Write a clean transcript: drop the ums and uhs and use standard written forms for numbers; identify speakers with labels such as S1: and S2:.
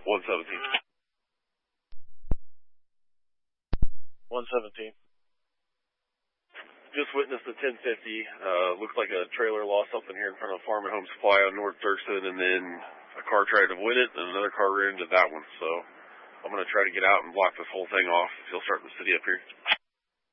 S1: 117.
S2: 117.
S1: Just witnessed a 1050. Looks like a trailer lost something here in front of Farm and Home Supply on North Thurston, and then a car tried to win it, and another car ran into that one. So I'm going to try to get out and block this whole thing off. He'll start in the city up here.